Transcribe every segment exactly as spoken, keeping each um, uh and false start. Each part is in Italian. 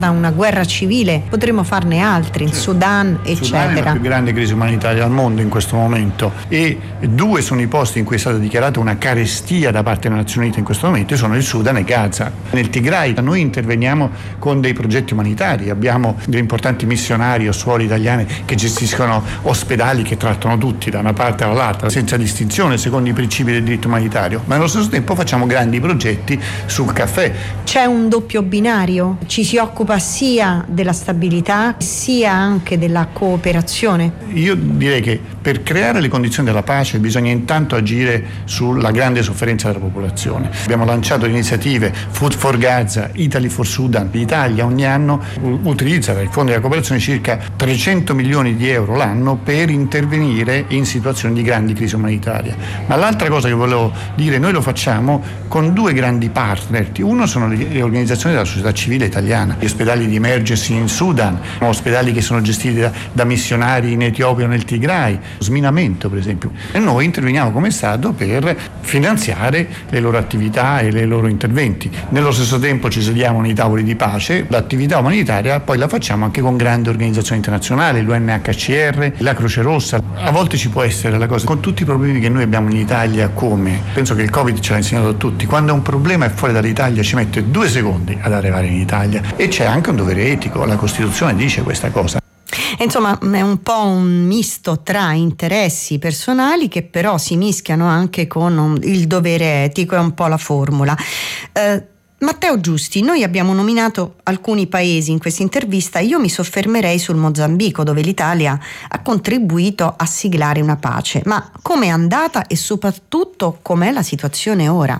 da una guerra civile, potremmo farne altri, il Sudan, eccetera. Sudan è la più grande crisi umanitaria al mondo in questo momento e due sono i posti in cui è stata dichiarata una carestia da parte delle Nazioni Unite in questo momento, sono il Sudan e Gaza. Nel Tigray noi interveniamo con dei progetti umanitari, abbiamo dei importanti missionari o suore italiane che gestiscono ospedali che trattano tutti da una parte all'altra senza distinzione secondo i principi del diritto umanitario, ma allo stesso tempo facciamo grandi progetti sul caffè. C'è un doppio binario, ci si occupa sia della stabilità sia anche della cooperazione. Io direi che per creare le condizioni della pace bisogna intanto agire sulla grande sofferenza della popolazione. Abbiamo lanciato iniziative Food for Gaza, Italy for Sudan. L'Italia ogni anno utilizza dai fondi della cooperazione circa trecento milioni di euro l'anno per intervenire in situazioni di grandi crisi umanitaria. Ma l'altra cosa che volevo dire, noi lo facciamo con due grandi partner. Uno sono le organizzazioni della società civile italiana, gli ospedali di emergency in Sudan, ospedali che sono gestiti da, da missionari in Etiopia o nel Tigray, sminamento per esempio. E noi interveniamo come Stato per finanziare le loro attività e i loro interventi. Nello stesso tempo ci sediamo nei tavoli di pace, l'attività umanitaria poi la facciamo anche con grandi organizzazioni internazionali, l'U N H C R, la Croce Rossa. A volte ci può essere la cosa, con tutti i problemi che noi abbiamo in Italia, come penso che il Covid ce l'ha insegnato a tutti, quando un problema è fuori dall'Italia ci mette due secondi ad arrivare in Italia e c'è anche un dovere etico, la Costituzione dice questa cosa. Insomma, è un po' un misto tra interessi personali che però si mischiano anche con il dovere etico, è un po' la formula. Eh, Matteo Giusti, noi abbiamo nominato alcuni paesi in questa intervista, io mi soffermerei sul Mozambico, dove l'Italia ha contribuito a siglare una pace. Ma com'è andata e soprattutto com'è la situazione ora?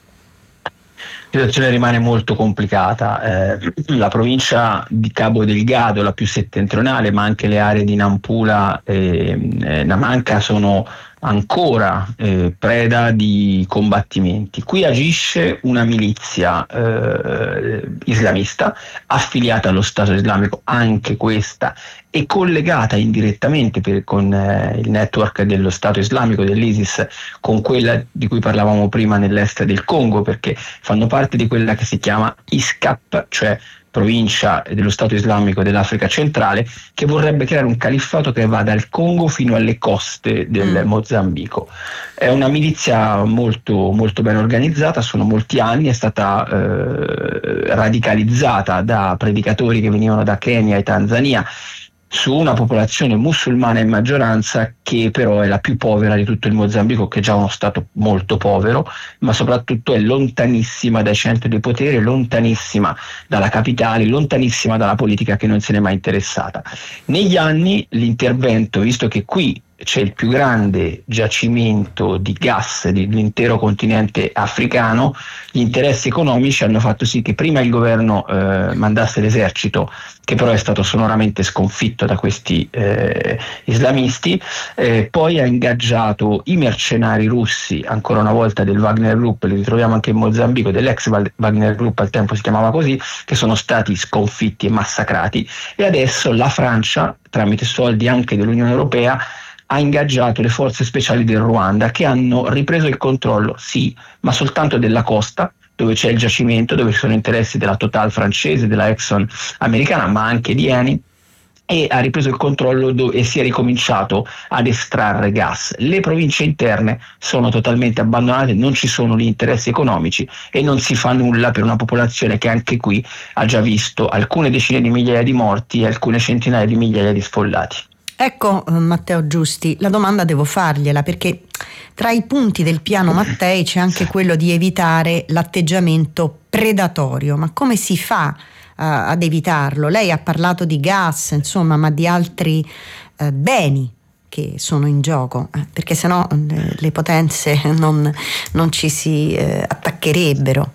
La situazione rimane molto complicata. Eh, la provincia di Cabo Delgado, la più settentrionale, ma anche le aree di Nampula e eh, Namanca sono ancora eh, preda di combattimenti. Qui agisce una milizia eh, islamista affiliata allo Stato Islamico, anche questa, e collegata indirettamente per, con eh, il network dello Stato Islamico, dell'ISIS, con quella di cui parlavamo prima nell'est del Congo, perché fanno parte di quella che si chiama I S C A P, cioè provincia dello Stato Islamico dell'Africa centrale, che vorrebbe creare un califfato che va dal Congo fino alle coste del Mozambico. È una milizia molto, molto ben organizzata, sono molti anni, è stata eh, radicalizzata da predicatori che venivano da Kenya e Tanzania, su una popolazione musulmana in maggioranza che però è la più povera di tutto il Mozambico, che è già uno stato molto povero, ma soprattutto è lontanissima dai centri di potere, lontanissima dalla capitale, lontanissima dalla politica, che non se n'è mai interessata. Negli anni l'intervento, visto che qui c'è il più grande giacimento di gas dell'intero continente africano, gli interessi economici hanno fatto sì che prima il governo eh, mandasse l'esercito, che però è stato sonoramente sconfitto da questi eh, islamisti, eh, poi ha ingaggiato i mercenari russi, ancora una volta del Wagner Group, li ritroviamo anche in Mozambico, dell'ex Wagner Group, al tempo si chiamava così, che sono stati sconfitti e massacrati, e adesso la Francia, tramite soldi anche dell'Unione Europea, ha ingaggiato le forze speciali del Ruanda, che hanno ripreso il controllo, sì, ma soltanto della costa, dove c'è il giacimento, dove ci sono interessi della Total francese, della Exxon americana, ma anche di Eni, e ha ripreso il controllo do- e si è ricominciato ad estrarre gas. Le province interne sono totalmente abbandonate, non ci sono gli interessi economici e non si fa nulla per una popolazione che anche qui ha già visto alcune decine di migliaia di morti e alcune centinaia di migliaia di sfollati. Ecco, Matteo Giusti, la domanda devo fargliela, perché tra i punti del piano Mattei c'è anche quello di evitare l'atteggiamento predatorio. Ma come si fa uh, ad evitarlo? Lei ha parlato di gas, insomma, ma di altri uh, beni che sono in gioco, eh, perché sennò eh, le potenze non, non ci si eh, attaccherebbero.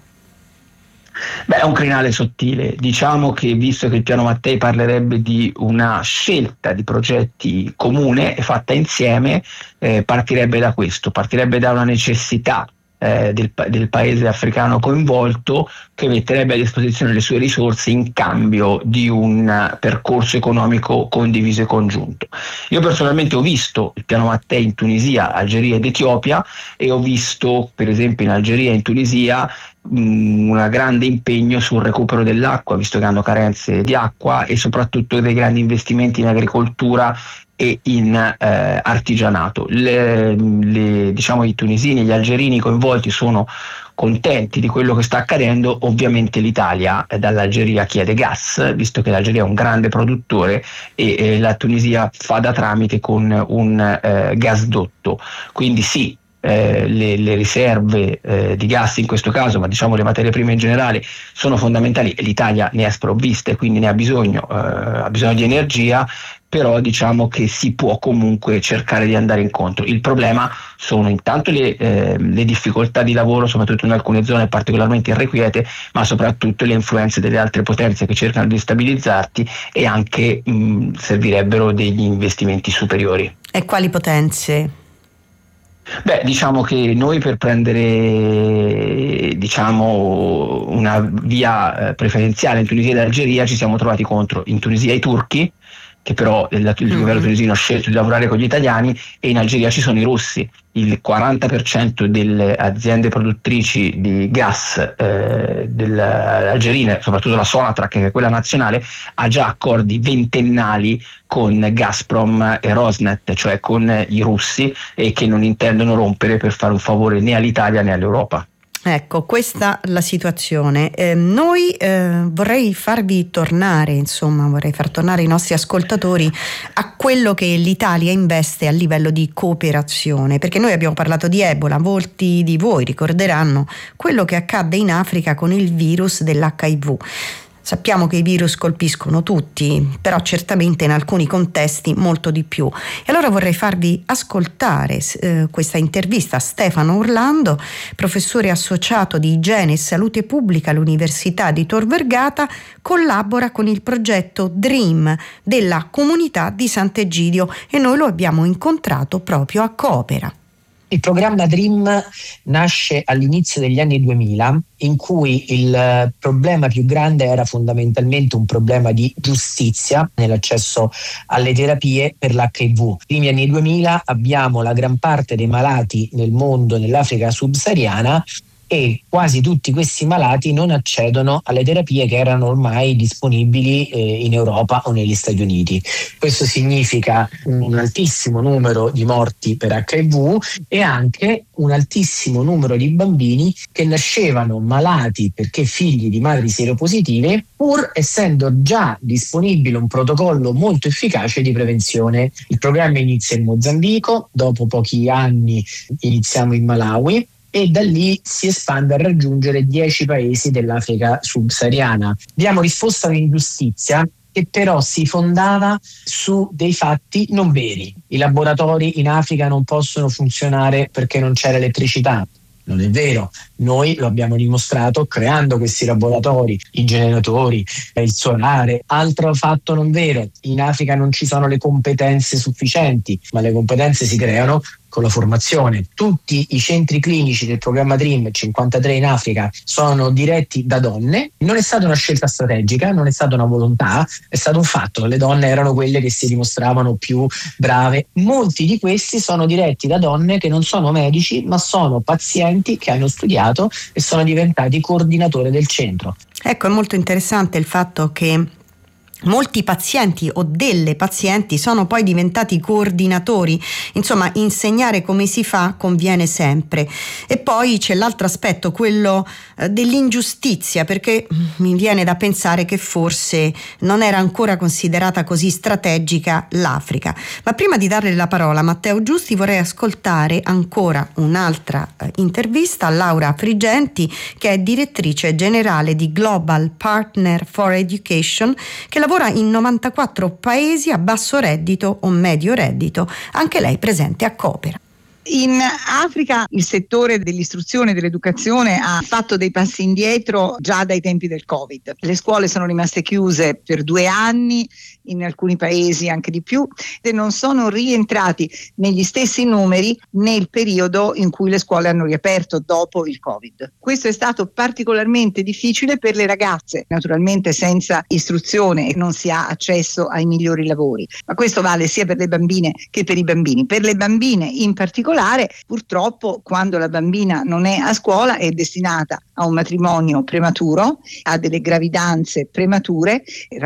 Beh, è un crinale sottile. Diciamo che, visto che il piano Mattei parlerebbe di una scelta di progetti comune e fatta insieme, eh, partirebbe da questo, partirebbe da una necessità eh, del, del paese africano coinvolto, che metterebbe a disposizione le sue risorse in cambio di un percorso economico condiviso e congiunto. Io personalmente ho visto il piano Mattei in Tunisia, Algeria ed Etiopia, e ho visto per esempio in Algeria e in Tunisia un grande impegno sul recupero dell'acqua, visto che hanno carenze di acqua, e soprattutto dei grandi investimenti in agricoltura e in eh, artigianato. Le, le, diciamo, i tunisini e gli algerini coinvolti sono contenti di quello che sta accadendo. Ovviamente l'Italia eh, dall'Algeria chiede gas, visto che l'Algeria è un grande produttore, e eh, la Tunisia fa da tramite con un eh, gasdotto. Quindi sì, Eh, le, le riserve eh, di gas in questo caso, ma diciamo le materie prime in generale, sono fondamentali, e l'Italia ne è sprovvista e quindi ne ha bisogno, eh, ha bisogno di energia, però diciamo che si può comunque cercare di andare incontro. Il problema sono intanto le, eh, le difficoltà di lavoro, soprattutto in alcune zone particolarmente irrequiete, ma soprattutto le influenze delle altre potenze che cercano di stabilizzarti, e anche mh, servirebbero degli investimenti superiori. E quali potenze? Beh, diciamo che noi, per prendere diciamo una via preferenziale in Tunisia ed Algeria, ci siamo trovati contro in Tunisia i turchi, che però il, il mm-hmm. governo tunisino ha scelto di lavorare con gli italiani, e in Algeria ci sono i russi. Il quaranta per cento delle aziende produttrici di gas eh, dell'algerine, soprattutto la Sonatrach, che è quella nazionale, ha già accordi ventennali con Gazprom e Rosneft, cioè con i russi, e che non intendono rompere per fare un favore né all'Italia né all'Europa. Ecco, questa è la situazione. Eh, noi eh, vorrei farvi tornare, insomma, vorrei far tornare i nostri ascoltatori a quello che l'Italia investe a livello di cooperazione, perché noi abbiamo parlato di Ebola, molti di voi ricorderanno quello che accadde in Africa con il virus dell'H I V. Sappiamo che i virus colpiscono tutti, però certamente in alcuni contesti molto di più. E allora vorrei farvi ascoltare eh, questa intervista a Stefano Orlando, professore associato di Igiene e Salute Pubblica all'Università di Tor Vergata, collabora con il progetto DREAM della comunità di Sant'Egidio, e noi lo abbiamo incontrato proprio a Coopera. Il programma DREAM nasce all'inizio degli anni duemila, in cui il problema più grande era fondamentalmente un problema di giustizia nell'accesso alle terapie per l'H I V. Nei primi anni duemila abbiamo la gran parte dei malati nel mondo, nell'Africa subsahariana, e quasi tutti questi malati non accedono alle terapie che erano ormai disponibili eh, in Europa o negli Stati Uniti. Questo significa un altissimo numero di morti per H I V e anche un altissimo numero di bambini che nascevano malati perché figli di madri sieropositive, pur essendo già disponibile un protocollo molto efficace di prevenzione. Il programma inizia in Mozambico, dopo pochi anni iniziamo in Malawi, e da lì si espande a raggiungere dieci paesi dell'Africa subsahariana. Abbiamo risposto a un'ingiustizia che però si fondava su dei fatti non veri. I laboratori in Africa non possono funzionare perché non c'era elettricità. Non è vero, noi lo abbiamo dimostrato creando questi laboratori, i generatori, il solare. Altro fatto non vero, in Africa non ci sono le competenze sufficienti, ma le competenze si creano con la formazione. Tutti i centri clinici del programma DREAM, cinquantatré in Africa, sono diretti da donne. Non è stata una scelta strategica, non è stata una volontà, è stato un fatto. Le donne erano quelle che si dimostravano più brave. Molti di questi sono diretti da donne che non sono medici, ma sono pazienti che hanno studiato e sono diventati coordinatori del centro. Ecco, è molto interessante il fatto che molti pazienti o delle pazienti sono poi diventati coordinatori. Insomma, insegnare come si fa conviene sempre. E poi c'è l'altro aspetto, quello eh, dell'ingiustizia, perché mi viene da pensare che forse non era ancora considerata così strategica l'Africa. Ma prima di darle la parola a Matteo Giusti, vorrei ascoltare ancora un'altra eh, intervista a Laura Frigenti, che è direttrice generale di Global Partner for Education, che lavora in novantaquattro paesi a basso reddito o medio reddito, anche lei presente a Coopera. In Africa il settore dell'istruzione e dell'educazione ha fatto dei passi indietro già dai tempi del Covid. Le scuole sono rimaste chiuse per due anni, in alcuni paesi anche di più, e non sono rientrati negli stessi numeri nel periodo in cui le scuole hanno riaperto dopo il Covid. Questo è stato particolarmente difficile per le ragazze. Naturalmente senza istruzione non si ha accesso ai migliori lavori, ma questo vale sia per le bambine che per i bambini. Per le bambine in particolare particolare, purtroppo quando la bambina non è a scuola è destinata a un matrimonio prematuro, a delle gravidanze premature,